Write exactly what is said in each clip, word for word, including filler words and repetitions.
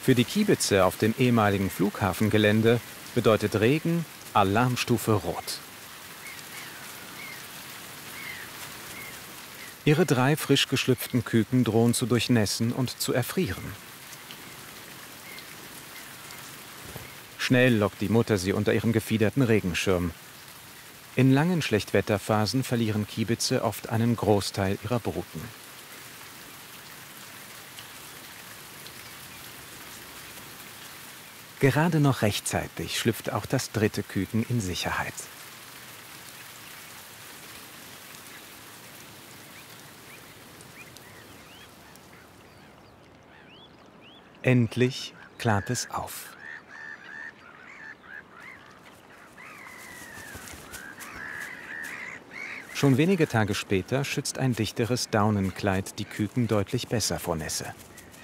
Für die Kiebitze auf dem ehemaligen Flughafengelände bedeutet Regen Alarmstufe Rot. Ihre drei frisch geschlüpften Küken drohen zu durchnässen und zu erfrieren. Schnell lockt die Mutter sie unter ihrem gefiederten Regenschirm. In langen Schlechtwetterphasen verlieren Kiebitze oft einen Großteil ihrer Bruten. Gerade noch rechtzeitig schlüpft auch das dritte Küken in Sicherheit. Endlich klart es auf. Schon wenige Tage später schützt ein dichteres Daunenkleid die Küken deutlich besser vor Nässe.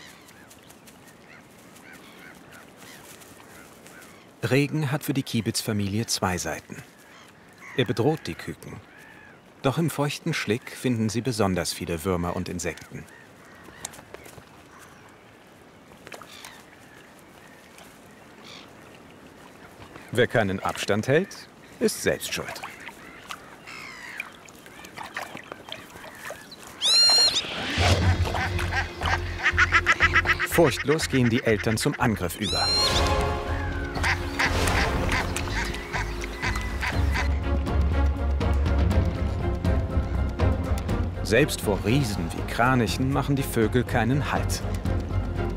Regen hat für die Kiebitzfamilie zwei Seiten. Er bedroht die Küken. Doch im feuchten Schlick finden sie besonders viele Würmer und Insekten. Wer keinen Abstand hält, ist selbst schuld. Furchtlos gehen die Eltern zum Angriff über. Selbst vor Riesen wie Kranichen machen die Vögel keinen Halt.